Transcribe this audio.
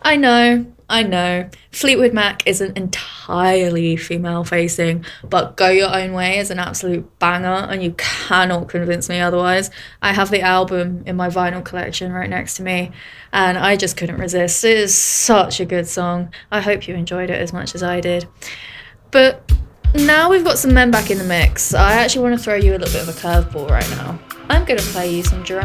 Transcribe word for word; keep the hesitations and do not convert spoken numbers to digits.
I know, I know. Fleetwood Mac isn't entirely female facing, but Go Your Own Way is an absolute banger, and you cannot convince me otherwise. I have the album in my vinyl collection right next to me, and I just couldn't resist. It is such a good song. I hope you enjoyed it as much as I did. But now we've got some men back in the mix, I actually want to throw you a little bit of a curveball right now. I'm going to play you some drums.